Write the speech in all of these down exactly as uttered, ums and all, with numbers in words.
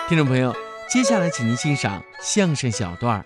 听众朋友，接下来请您欣赏相声小段。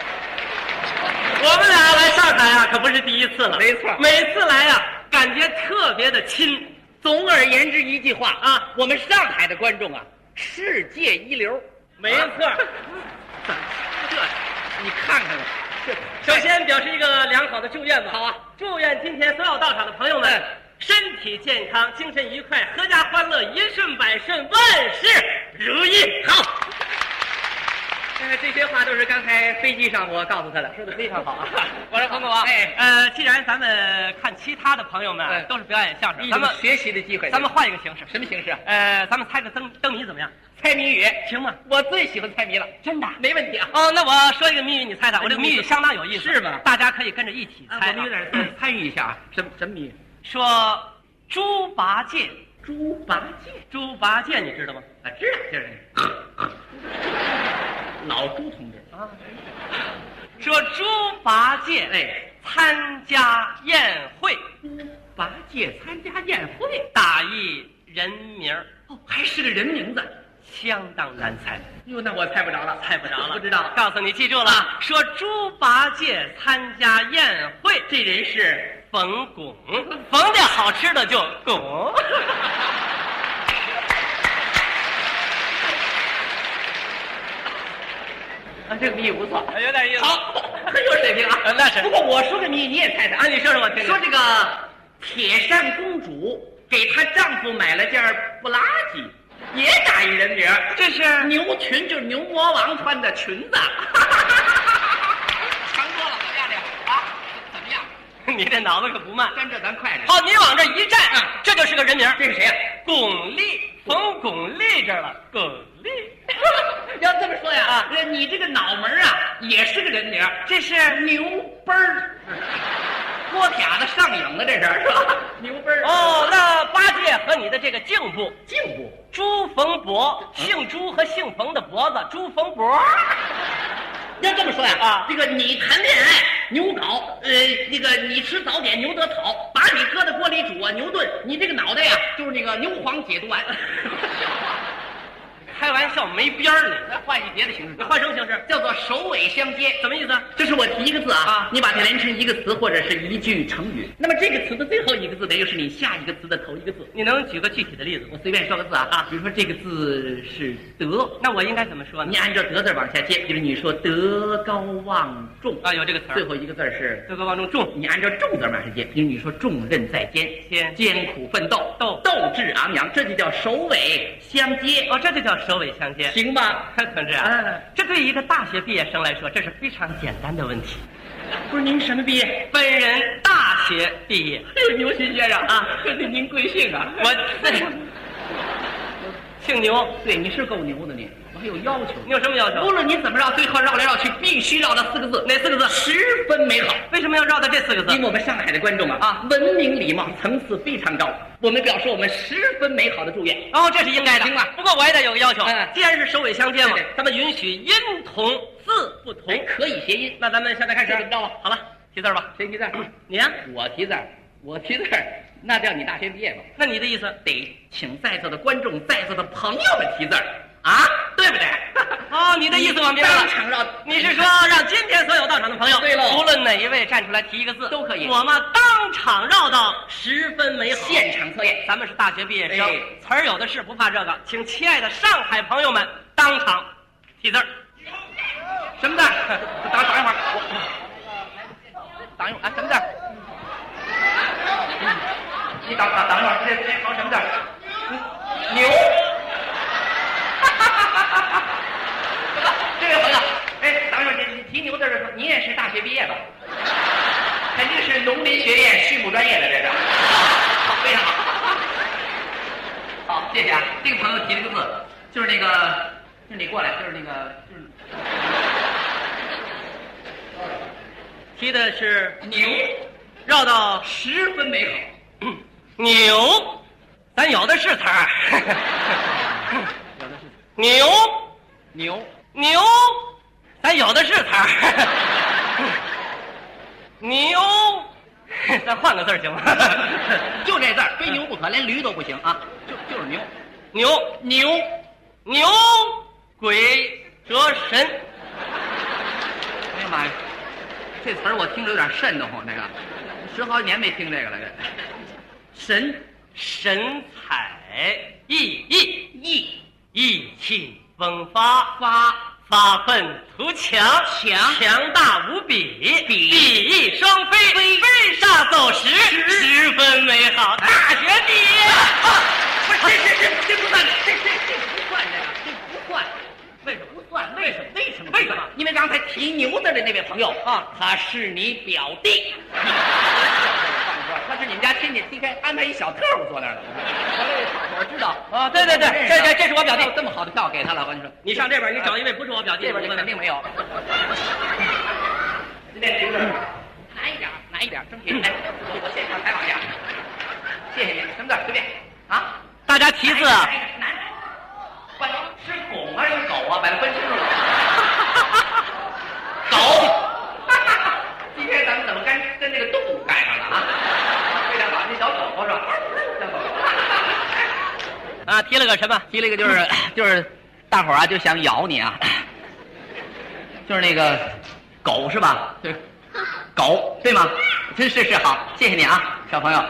我们俩来上海啊，可不是第一次了。 没错， 每次来啊，感觉特别的亲。 总而言之一句话啊，我们上海的观众啊，世界一流。 没错。 怎么这？你看看吧。 首先表示一个良好的祝愿吧。 好啊， 祝愿今天所有到场的朋友们、嗯、身体健康，精神愉快，阖家欢乐，一顺百顺，万事如意。 好。呃，这些话都是刚才飞机上我告诉他的，说的非常好啊。 我说彭总啊，哎，呃，既然咱们看其他的朋友们、嗯、都是表演相声，咱们学习的机会， 咱们换一个形式。 什么形式啊？ 呃，咱们猜个灯灯谜怎么样？ 猜谜语行吗？ 我最喜欢猜谜了， 真的， 没问题啊。 哦，那我说一个谜语，你猜猜。我这个谜语相当有意思， 是吗？ 大家可以跟着一起猜、啊。 我们有点参与一下啊。什么什么谜语？ 说猪八戒。 猪八戒， 猪八戒，你知道吗？ 啊，知道，就是老朱同志啊。 说猪八戒哎参加宴会， 猪八戒参加宴会， 打一人名儿。 哦，还是个人名字， 相当难猜。 哟，那我猜不着了， 猜不着了， 不知道。 告诉你，记住了，啊、说猪八戒参加宴会， 这人是冯巩，冯的好吃的就巩。 啊，这个谜语不错， 有点意思。 好，很有水平啊。 那是。 不过我说个谜语你也猜猜啊，你说说我听听。 说这个铁扇公主给她丈夫买了件布拉吉，也打一人名， 这是牛裙，就是牛魔王穿的裙子。强多了，怎么样这啊？怎么样？ 你这脑子可不慢， 跟着咱快点。 好，你往这一站， 嗯， 这就是个人名。 这是谁呀、啊？ 巩俐，冯巩俐这儿了，巩俐。 要这么说呀，啊，你这个脑门啊也是个人名， 这是牛奔儿，锅撇子上瘾了，这是是吧？牛奔儿。 哦，那八戒和你的这个颈部， 颈部， 朱逢博，姓朱和姓冯的脖子，朱逢博。 要这么说呀， 啊， 这个你谈恋爱牛睾，呃，那个你吃早点牛得草，把你搁在锅里煮啊牛炖，你这个脑袋呀就是那个牛黄解毒丸。 开玩笑没边儿呢， 咱换一别的形式， 你换什么形式？ 叫做首尾相接， 什么意思？ 就是我提一个字啊， 啊你把它连成一个词或者是一句成语。那么这个词的最后一个字，等于是你下一个词的头一个字。 你能举个具体的例子？ 我随便说个字啊啊，比如说这个字是德， 那我应该怎么说呢？ 你按照德字往下接，比如你说德高望重啊，有这个词儿。 最后一个字是德高望重，重， 你按照重字往下接，比如你说重任在肩， 肩艰苦奋斗， 斗斗志昂扬，这就叫首尾相接。 哦，这就叫首尾相接。 行吧， 同志啊，嗯，这对于一个大学毕业生来说，这是非常简单的问题。 不是您什么毕业？ 本人大学毕业。 牛先先生啊，这是您贵姓啊？ 我姓牛。 对，你是够牛的你，我还有要求。 你有什么要求？ 无论你怎么绕，最后绕来绕去，必须绕到四个字。 哪四个字？ 十分美好。 为什么要绕到这四个字？ 因为我们上海的观众啊， 啊， 文明礼貌层次非常高，我们表示我们十分美好的祝愿。 哦，这是应该的。 行吧？ 不过我也得有个要求。 嗯， 既然是首尾相接嘛， 对对， 咱们允许音同字不同。 哎，可以谐音。 那咱们现在开始， 知道吧？ 好了，提字吧。 谁提字？ 你呀、啊？ 我提字，我提字，那叫你大学毕业吧？ 那你的意思得请在座的观众、在座的朋友们提字啊，对不对？ 哦，你的意思我明白了。 当场绕， 你是说让今天所有到场的朋友， 对喽， 无论哪一位站出来提一个字都可以， 我们当场绕到十分美好。 现场测验， 咱们是大学毕业生， 哎、 词儿有的是，不怕这个。请亲爱的上海朋友们当场提字儿。 什么字？等等一会儿，我等一会儿啊，什么字？你等等等一会儿，这这考什么字？牛。这位朋友，哎，等一会儿，你你提牛字的时候，你也是大学毕业吧？肯定是农林学院畜牧专业的，这是。好，非常好。好，谢谢啊。这个朋友提了个字，就是那个，就是你过来，就是那个，就是。 提的是牛， 绕到十分美好。 牛，咱有的是词儿。 有的是牛， 牛牛，咱有的是词儿。牛，咱换个字儿行吗？ 就这字儿，非牛不可，连驴都不行啊！就就是牛， 牛牛牛鬼折神。 哎呀妈呀，这词儿我听着有点瘆得慌。这个十好几年没听这个了。这神神采奕奕， 意意气风发， 发发愤图强， 强强大无比， 比比翼双飞， 飞飞沙走石，十分美好。大学毕业， 不是这这这这不算，这这这不算这个，这不算。为什么不算？为什么？为什么？为什么？因为刚才提牛的的那位朋友啊，他是你表弟。他是你们家亲戚，应该安排一小特务坐那儿了。我知道啊，对对对，这这这是我表弟。 这么好的票给他了，我跟你说， 你上这边，你找一位不是我表弟， 这边肯定没有。今天听着，难一点，难一点，争取来，我现场采访一下。谢谢你，什么字随便啊？ 大家题字啊，难。关是拱还是狗啊？把它分清楚了。狗。今天咱们怎么跟跟这个动物赶上了啊？非常好，那小狗狗是吧？小狗狗。 啊，提了个什么？ 提了一个就是就是大伙儿啊就想咬你啊，就是那个狗是吧？对，狗对吗？真是是好，谢谢你啊，小朋友。